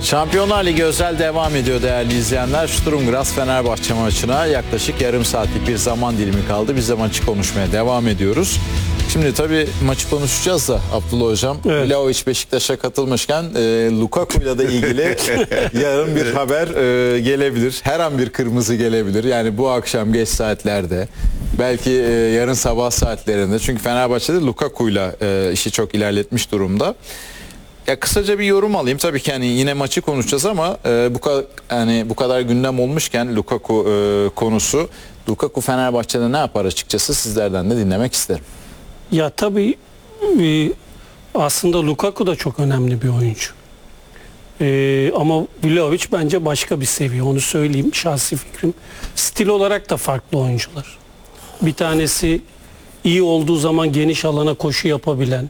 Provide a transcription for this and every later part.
Şampiyonlar Ligi özel devam ediyor değerli izleyenler. Sturm Graz Fenerbahçe maçına yaklaşık yarım saatlik bir zaman dilimi kaldı. Biz de maçı konuşmaya devam ediyoruz. Şimdi tabii maçı konuşacağız da Abdullah Hocam. Evet. Vlahovic Beşiktaş'a katılmışken Lukaku'yla da ilgili yarın bir haber gelebilir. Her an bir kırmızı gelebilir. Yani bu akşam geç saatlerde, belki yarın sabah saatlerinde. Çünkü Fenerbahçe'de Lukaku'yla işi çok ilerletmiş durumda. Ya kısaca bir yorum alayım. Tabii ki hani yine maçı konuşacağız ama bu kadar gündem olmuşken Lukaku konusu, Lukaku Fenerbahçe'de ne yapar açıkçası sizlerden de dinlemek isterim. Ya tabii aslında Lukaku da çok önemli bir oyuncu. Ama Vlahovic bence başka bir seviye. Onu söyleyeyim, şahsi fikrim. Stil olarak da farklı oyuncular. Bir tanesi iyi olduğu zaman geniş alana koşu yapabilen,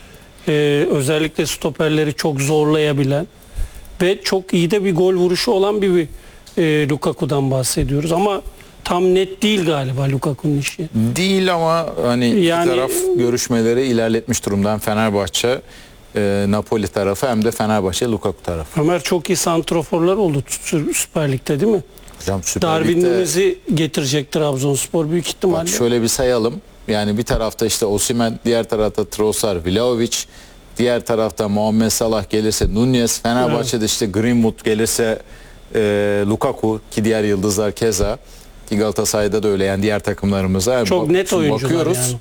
özellikle stoperleri çok zorlayabilen ve çok iyi de bir gol vuruşu olan bir Lukaku'dan bahsediyoruz. Ama tam net değil galiba Lukaku'nun işi. Değil ama hani iki taraf görüşmeleri ilerletmiş durumda. Hem Fenerbahçe, Napoli tarafı hem de Fenerbahçe, Lukaku tarafı. Ömer, çok iyi santroforlar oldu Süper Lig'de değil mi? Hocam Süper Darwin Lig'de Nunez'i getirecek Trabzonspor büyük ihtimalle. bak şöyle bir sayalım. Yani bir tarafta işte Osimhen, diğer tarafta Trossard, Vlahovic, diğer tarafta Muhammed Salah gelirse Nunez, Fenerbahçe'de işte Greenwood gelirse Lukaku, ki diğer yıldızlar keza, ki Galatasaray'da da öyle, yani diğer takımlarımıza Çok net oyuncular bakıyoruz. yani.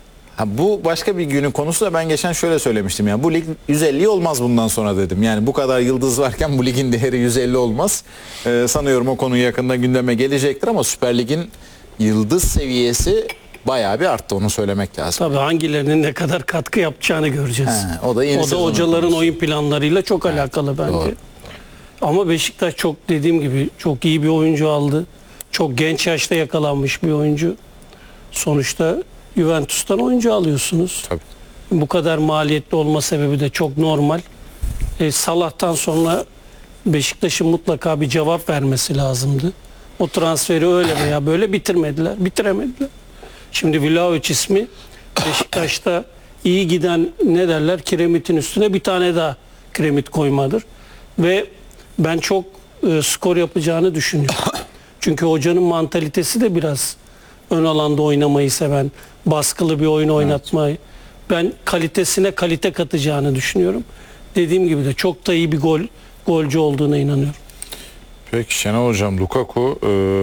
Bu başka bir günün konusu da, ben geçen şöyle söylemiştim, yani bu lig 150 olmaz bundan sonra dedim. Yani bu kadar yıldız varken bu ligin değeri 150 olmaz. Sanıyorum o konu yakında gündeme gelecektir ama Süper Lig'in yıldız seviyesi bayağı bir arttı, onu söylemek lazım. Tabii hangilerinin ne kadar katkı yapacağını göreceğiz. O da yeni hocaların konusu. oyun planlarıyla çok alakalı bence. Doğru. Ama Beşiktaş çok, dediğim gibi, çok iyi bir oyuncu aldı. Çok genç yaşta yakalanmış bir oyuncu. Sonuçta Juventus'tan oyuncu alıyorsunuz. Tabii. Bu kadar maliyetli olma sebebi de çok normal. Salah'tan sonra Beşiktaş'ın mutlaka bir cevap vermesi lazımdı. O transferi öyle veya böyle bitiremediler. Şimdi Vlahovic ismi Beşiktaş'ta iyi giden, ne derler, kiremitin üstüne bir tane daha kiremit koymadır. Ve ben çok skor yapacağını düşünüyorum. Çünkü hocanın mantalitesi de biraz ön alanda oynamayı seven, baskılı bir oyun oynatmayı. Ben kalitesine kalite katacağını düşünüyorum. Dediğim gibi de çok da iyi bir golcü olduğuna inanıyorum. Peki Şenol Hocam, Lukaku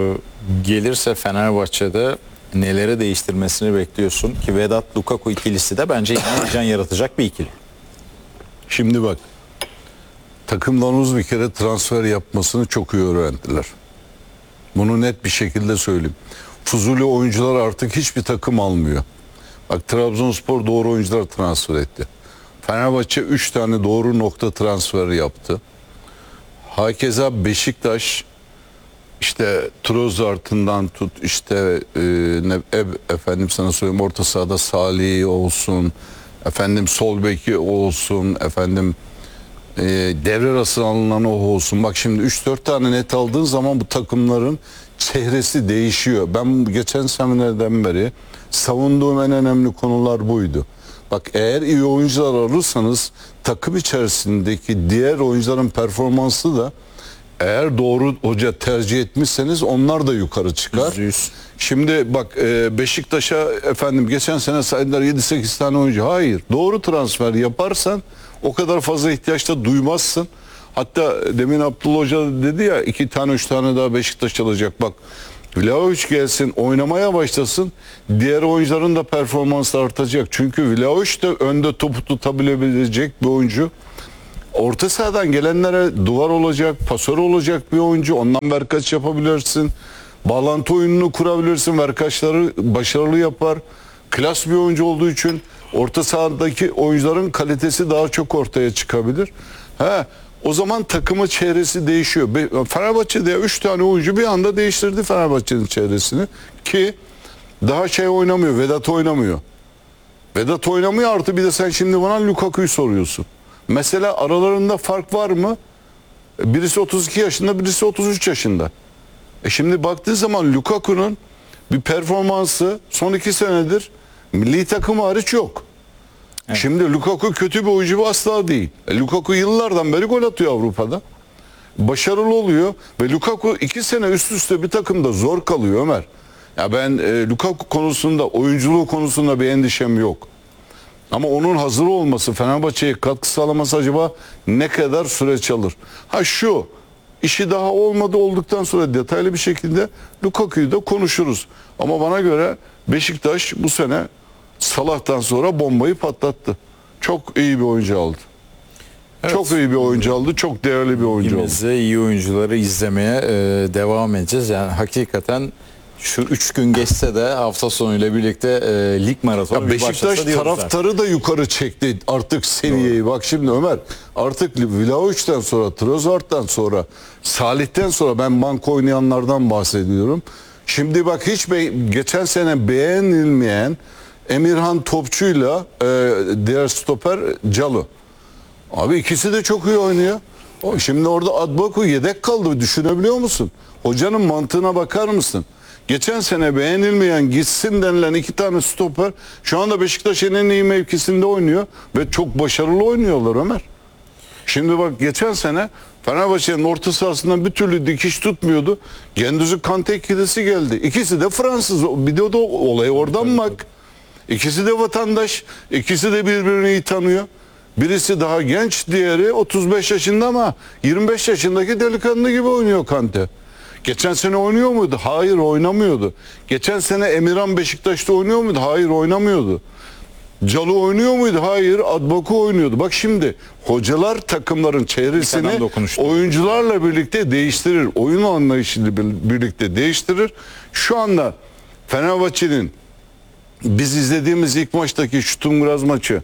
gelirse Fenerbahçe'de neleri değiştirmesini bekliyorsun? Ki Vedat Lukaku ikilisi de bence heyecan yaratacak bir ikili. Şimdi bak, takımlarımız bir kere transfer yapmasını çok iyi öğrendiler. Bunu net bir şekilde söyleyeyim. Fuzuli oyuncular artık hiçbir takım almıyor. Bak, Trabzonspor doğru oyuncular transfer etti. Fenerbahçe 3 tane doğru nokta transferi yaptı. Hakeza Beşiktaş işte Trossard'ından tut, işte efendim sana söyleyeyim, orta sahada Salih olsun, efendim sol beki olsun, efendim devre arası alınan o olsun. Bak şimdi 3-4 tane net aldığın zaman bu takımların çehresi değişiyor. Ben geçen seminerden beri savunduğum en önemli konular buydu. Bak, eğer iyi oyuncular alırsanız takım içerisindeki diğer oyuncuların performansı da, eğer doğru hoca tercih etmişseniz, onlar da yukarı çıkar. %100. Şimdi bak, Beşiktaş'a efendim geçen sene saydılar 7-8 tane oyuncu. Hayır. Doğru transfer yaparsan o kadar fazla ihtiyaçta duymazsın. Hatta demin Abdullah Hoca dedi ya, 2 tane 3 tane daha Beşiktaş alacak. Bak, Vlahovic gelsin, oynamaya başlasın, diğer oyuncuların da performansı artacak. Çünkü Vlahovic de önde topu tutabilecek bir oyuncu. Orta sahadan gelenlere duvar olacak, pasör olacak bir oyuncu. Ondan verkaç yapabilirsin. Bağlantı oyununu kurabilirsin. Verkaçları başarılı yapar. Klas bir oyuncu olduğu için orta sahadaki oyuncuların kalitesi daha çok ortaya çıkabilir. O zaman takımın çehresi değişiyor. Fenerbahçe'de 3 tane oyuncu bir anda değiştirdi Fenerbahçe'nin çehresini. Ki daha oynamıyor. Vedat oynamıyor. Vedat oynamıyor, artı bir de sen şimdi bana Lukaku'yu soruyorsun. Mesela aralarında fark var mı? Birisi 32 yaşında, birisi 33 yaşında. Şimdi baktığın zaman Lukaku'nun bir performansı son 2 senedir milli takım hariç yok. Evet. Şimdi Lukaku kötü bir oyuncu asla değil. Lukaku yıllardan beri gol atıyor Avrupa'da. başarılı oluyor ve Lukaku 2 sene üst üste bir takımda zor kalıyor Ömer. Ya ben Lukaku konusunda, oyunculuğu konusunda bir endişem yok. Ama onun hazır olması, Fenerbahçe'ye katkı sağlaması acaba ne kadar süreç alır? Ha şu, işi daha olmadı, olduktan sonra detaylı bir şekilde Lukaku'yu da konuşuruz. Ama bana göre Beşiktaş bu sene Salah'tan sonra bombayı patlattı. Çok iyi bir oyuncu aldı. Evet. Çok iyi bir oyuncu aldı. Çok değerli bir oyuncu oldu. İkimiz de iyi oyuncuları izlemeye devam edeceğiz. Yani hakikaten şu 3 gün geçse de hafta sonuyla birlikte lig maratonu Ya bir Beşiktaş başlasa diyoruz zaten. taraftarı da yukarı çekti artık seviyeyi. Bak şimdi Ömer, artık Vlahovic'ten sonra, Trossard'dan sonra, Salih'ten sonra, ben banko oynayanlardan bahsediyorum. Şimdi bak geçen sene beğenilmeyen Emirhan Topçu'yla diğer stoper Calı. Abi ikisi de çok iyi oynuyor. Şimdi orada Adbaku yedek kaldı, düşünebiliyor musun? Hocanın mantığına bakar mısın? Geçen sene beğenilmeyen, gitsin denilen 2 tane stoper şu anda Beşiktaş'ın en iyi mevkisinde oynuyor ve çok başarılı oynuyorlar Ömer. Şimdi bak, geçen sene Fenerbahçe'nin orta sahasından bir türlü dikiş tutmuyordu. Gündüz'ü Kante ikilisi geldi. İkisi de Fransız. Bir de o da olay oradan bak. İkisi de vatandaş. İkisi de birbirini iyi tanıyor. Birisi daha genç, diğeri 35 yaşında ama 25 yaşındaki delikanlı gibi oynuyor Kante. Geçen sene oynuyor muydu? Hayır, oynamıyordu. Geçen sene Emirhan Beşiktaş'ta oynuyor muydu? Hayır, oynamıyordu. Calı oynuyor muydu? Hayır, Adbaku oynuyordu. Bak şimdi hocalar takımların çevresini adam dokunuştu. oyuncularla birlikte değiştirir. Oyun anlayışıyla birlikte değiştirir. Şu anda Fenerbahçe'nin biz izlediğimiz ilk maçtaki Şutumgraz maçı,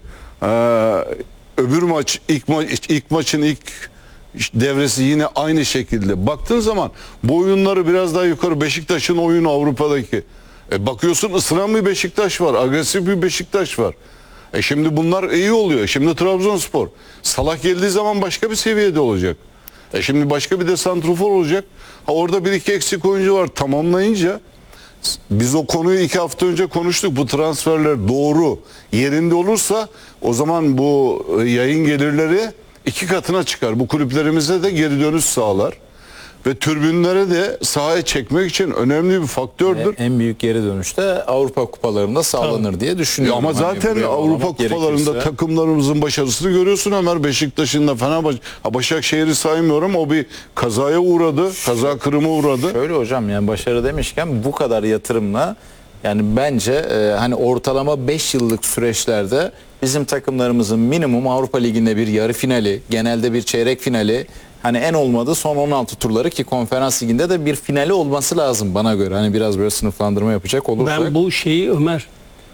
öbür maç, ilk maçın ilk devresi yine aynı şekilde. Baktığın zaman bu oyunları biraz daha yukarı, Beşiktaş'ın oyunu Avrupa'daki. Bakıyorsun ısıran bir Beşiktaş var, agresif bir Beşiktaş var. Şimdi bunlar iyi oluyor. Şimdi Trabzonspor. Salah geldiği zaman başka bir seviyede olacak. Şimdi başka bir de santrofor olacak. Orada bir iki eksik oyuncu var, tamamlayınca biz o konuyu 2 hafta önce konuştuk. Bu transferler doğru yerinde olursa o zaman bu yayın gelirleri 2 katına çıkar. Bu kulüplerimize de geri dönüş sağlar. Ve tribünlere de sahaya çekmek için önemli bir faktördür. En büyük geri dönüşte Avrupa kupalarında sağlanır diye düşünüyorum. Ama Hani zaten buraya Avrupa bağlamak kupalarında gerekirse. takımlarımızın başarısını görüyorsun Ömer. Beşiktaş'ın da Fenerbahçe, Başakşehir'i saymıyorum. O bir kazaya uğradı. Kaza kırımı uğradı. Şöyle hocam, yani başarı demişken bu kadar yatırımla, yani bence hani ortalama 5 yıllık süreçlerde bizim takımlarımızın minimum Avrupa Ligi'nde bir yarı finali, genelde bir çeyrek finali, hani en olmadı son 16 turları, ki konferans liginde de bir finali olması lazım bana göre. Hani biraz böyle sınıflandırma yapacak olursak. Ben bu şeyi Ömer,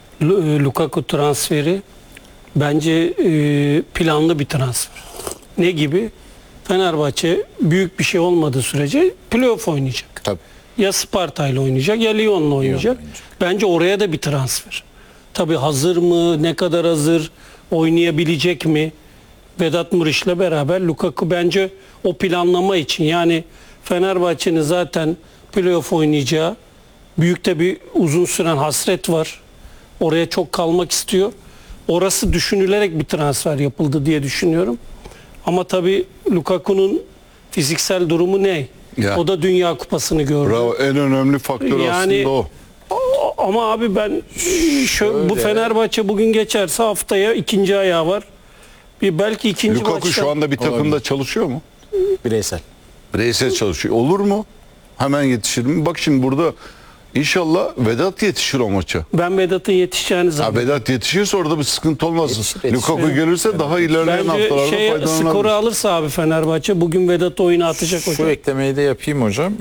Lukaku transferi bence planlı bir transfer. Ne gibi? Fenerbahçe büyük bir şey olmadığı sürece playoff oynayacak. Tabii. Ya Sparta ile oynayacak ya Lyon'la oynayacak. Bence oraya da bir transfer. Tabii hazır mı? Ne kadar hazır? Oynayabilecek mi? Vedat Muriç'le beraber Lukaku bence o planlama için, yani Fenerbahçe'nin zaten playoff oynayacağı büyük de bir uzun süren hasret var. Oraya çok kalmak istiyor. Orası düşünülerek bir transfer yapıldı diye düşünüyorum. Ama tabii Lukaku'nun fiziksel durumu ne? Ya. O da Dünya Kupası'nı gördü. Bravo, en önemli faktör Yani- aslında o. Ama abi ben bu Şöyle. Fenerbahçe bugün geçerse haftaya ikinci ayağı var. Belki ikinci Lukaku maçta. şu anda bir takımda Olabilir. çalışıyor mu? Bireysel. Bireysel çalışıyor. Olur mu? Hemen yetişir mi? Bak şimdi burada inşallah Vedat yetişir o maça. Ben Vedat'ın yetişeceğini Ya zannediyorum. Vedat yetişirse orada bir sıkıntı olmaz. Yetişir. Lukaku gelirse daha ilerleyen Bence haftalarda skoru faydalanabilir. alırsa abi Fenerbahçe bugün Vedat oyunu atacak Şu hocam. eklemeyi de yapayım hocam.